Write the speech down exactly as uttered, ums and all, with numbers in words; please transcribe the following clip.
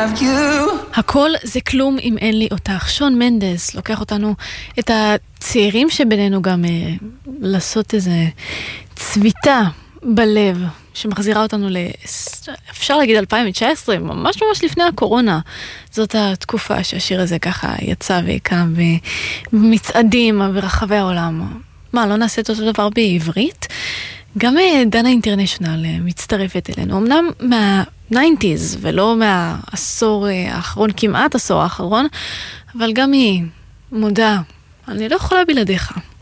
have you. הכל זה כלום אם אין לי אותך. שון מנדס לוקח אותנו, את הצעירים שבינינו גם אה, לעשות איזה צביטה בלב, שמחזירה אותנו ל... אפשר להגיד אלפיים תשע עשרה, ממש ממש לפני הקורונה. זאת התקופה שהשיר הזה ככה יצא ויקם במצעדים ברחבי העולם. מה, לא נעשה את אותו דבר בעברית? גם דנה אינטרנשיונל מצטרפת אלינו, אמנם מה-תשעים ולא מהעשור האחרון, כמעט עשור האחרון, אבל גם היא מודה, אני לא יכולה בלעדיך.